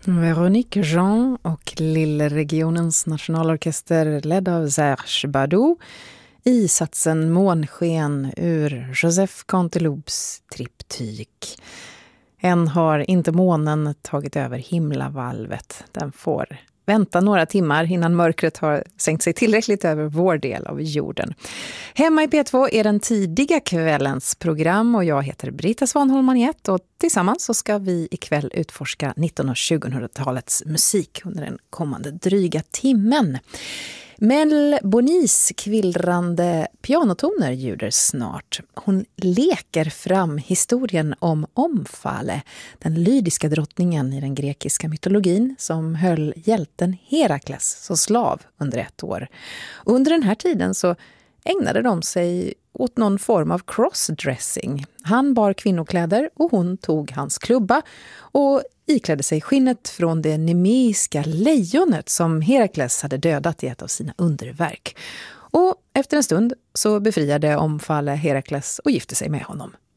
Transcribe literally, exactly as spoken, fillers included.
Véronique Jean och Lillregionens nationalorkester ledd av Serge Bardot i satsen Månsken ur Joseph Canteloupes triptyk. Än har inte månen tagit över himlavalvet. Den får vänta några timmar innan mörkret har sänkt sig tillräckligt över vår del av jorden. Hemma i P två är den tidiga kvällens program och jag heter Britta Svanholm-Maniet och tillsammans så ska vi ikväll utforska nittonhundra- och tjugohundratalets musik under den kommande dryga timmen. Mel Bonis kvillrande pianotoner ljuder snart. Hon leker fram historien om Omfale, den lydiska drottningen i den grekiska mytologin som höll hjälten Herakles som slav under ett år. Och under den här tiden så ägnade de sig åt någon form av crossdressing. Han bar kvinnokläder och hon tog hans klubba och iklädde sig skinnet från det nemeiska lejonet som Herakles hade dödat i ett av sina underverk. Och efter en stund så befriade Omfale Herakles och gifte sig med honom.